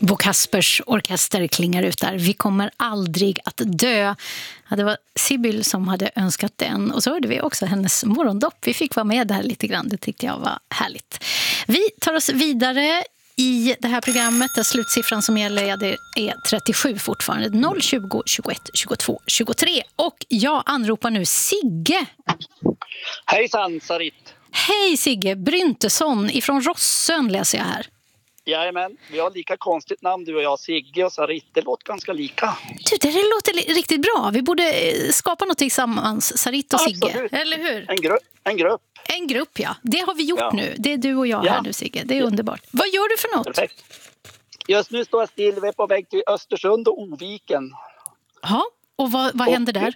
Bo Kaspers orkester klingar ut där. Vi kommer aldrig att dö. Ja, det var Sibyl som hade önskat den. Och så hörde vi också hennes morgondopp. Vi fick vara med där lite grann. Det tyckte jag var härligt. Vi tar oss vidare i det här programmet. Där slutsiffran som gäller det är 37 fortfarande. 020 21 22 23. Och jag anropar nu Sigge. Hejsan, Sarit. Hej Sigge, Bryntesson ifrån Rossön läser jag här. Jajamän, vi har lika konstigt namn du och jag, Sigge och Sarit. Det låter ganska lika. Du, det låter riktigt bra. Vi borde skapa något tillsammans, Sarit och Sigge. Absolut. Eller hur? En grupp. En grupp, ja. Det har vi gjort nu. Det är du och jag här nu, Sigge. Det är underbart. Vad gör du för något? Perfekt. Just nu står jag still. Vi är på väg till Östersund och Oviken. Ja, och vad händer där?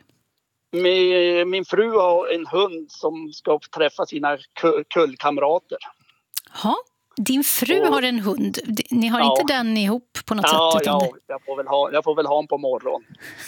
Min fru har en hund som ska träffa sina kullkamrater. Ja, din fru har en hund. Ni har inte den ihop på något sätt? Ja, jag får väl ha en på morgon.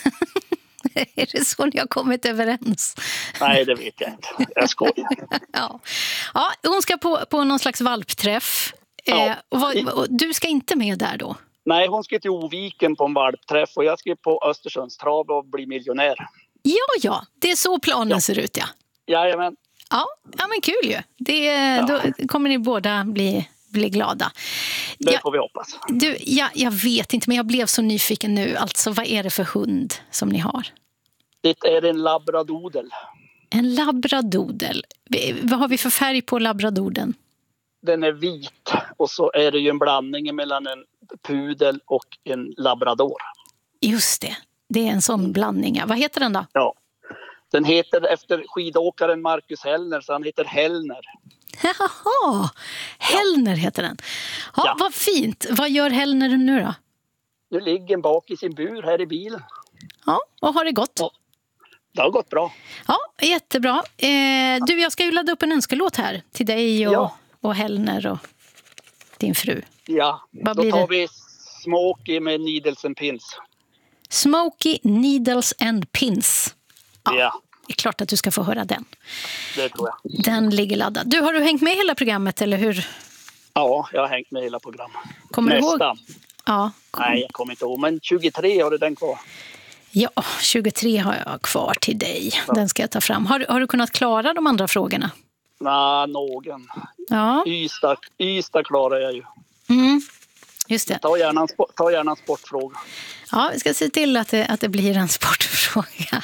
Är det så ni har kommit överens? Nej, det vet jag inte. Jag skojar. Ja, hon ska på någon slags valpträff. Och du ska inte med där då? Nej, hon ska till Oviken på en valpträff och jag ska på Östersundstrav och bli miljonär. Ja, det är så planen ser ut, ja. Jajamän. Ja, men kul ju. Då kommer ni båda bli glada. Det får vi hoppas. Du, jag vet inte, men jag blev så nyfiken nu. Alltså, vad är det för hund som ni har? Det är en labradodel. En labradodel. Vad har vi för färg på labradoden? Den är vit och så är det ju en blandning mellan en pudel och en labrador. Just det. Det är en sån blandning. Vad heter den då? Ja. Den heter efter skidåkaren Marcus Hellner, så han heter Hellner. Jaha, Hellner heter den. Ja, vad fint. Vad gör Hellner nu då? Nu ligger den bak i sin bur här i bilen. Ja, och har det gått? Ja, det har gått bra. Ja, jättebra. Du, jag ska ju ladda upp en önskelåt här till dig och Hellner och din fru. Ja, då tar vi Smokey med Needles and Pins. Smokey, Needles and Pins. Ja. Det är klart att du ska få höra den. Det tror jag. Den ligger laddad. Har du hängt med hela programmet, eller hur? Ja, jag har hängt med hela programmet. Kommer Nästan. Du ihåg? Ja. Nej, jag kommer inte ihåg. Men 23 har du den kvar. Ja, 23 har jag kvar till dig. Ja. Den ska jag ta fram. Har du kunnat klara de andra frågorna? Nej, någon. Ja. Ystad klarar jag ju. Mm. Just det. Ta gärna en sportfråga. Ja, vi ska se till att det blir en sportfråga.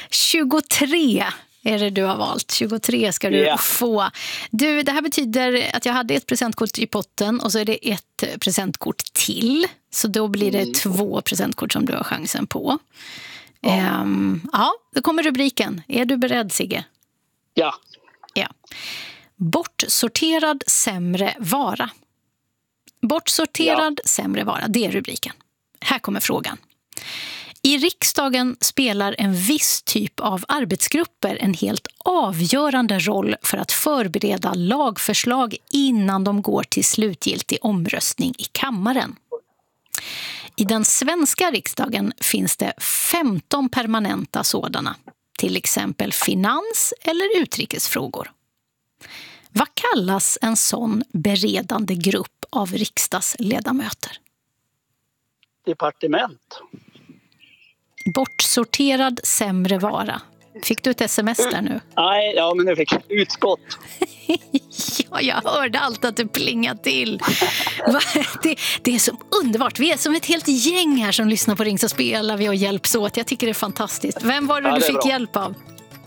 23 är det du har valt. 23 ska du få. Du, det här betyder att jag hade ett presentkort i potten och så är det ett presentkort till. Så då blir det 2 presentkort som du har chansen på. Då kommer rubriken. Är du beredd, Sigge? Ja. Bortsorterad sämre vara. Bortsorterad sämre vara, det är rubriken. Här kommer frågan. I riksdagen spelar en viss typ av arbetsgrupper en helt avgörande roll för att förbereda lagförslag innan de går till slutgiltig omröstning i kammaren. I den svenska riksdagen finns det 15 permanenta sådana, till exempel finans- eller utrikesfrågor. Vad kallas en sån beredande grupp av riksdagsledamöter? Departement. Bortsorterad sämre vara. Fick du ett sms där nu? Nej, men nu fick jag utskott. Ja, jag hörde allt att du plingade till. Det är så underbart. Vi är som ett helt gäng här som lyssnar på Ring så spelar vi och hjälps åt. Jag tycker det är fantastiskt. Vem var det du fick hjälp av?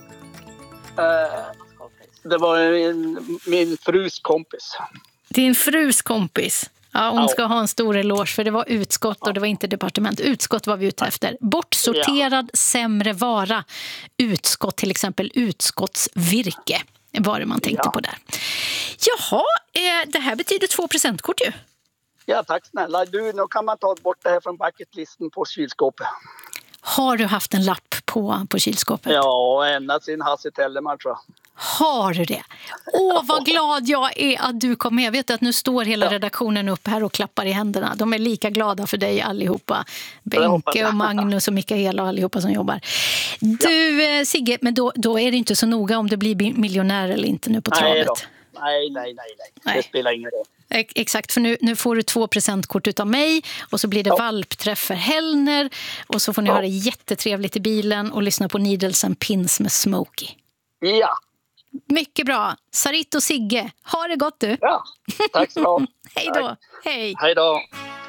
Det var min frus kompis. Din frus kompis? Ja, hon ska ha en stor eloge för det var utskott och det var inte departement. Utskott var vi ute efter. Bortsorterad sämre vara. Utskott, till exempel utskottsvirke var det man tänkte på där. Jaha, det här betyder 2 presentkort ju. Ja, tack snälla. Du, nu kan man ta bort det här från bucketlisten på kylskåpet. Har du haft en lapp på kylskåpet? Ja, ända sin Hasse Tellerman tror jag. Har du det? Vad glad jag är att du kom med. Jag vet att nu står hela redaktionen upp här och klappar i händerna. De är lika glada för dig allihopa. Benke och Magnus och Mikaela och allihopa som jobbar. Du, Sigge, men då är det inte så noga om du blir miljonär eller inte nu på travet. Nej. Det spelar ingen roll. Exakt, för nu får du 2 presentkort utav mig och så blir det valpträff för Hellner och så får ni ha det jättetrevligt i bilen och lyssna på Needles and Pins med Smokey. Ja. Mycket bra. Sarit och Sigge, ha det gott du. Ja, tack så mycket. Hej då. Hej. Hej då.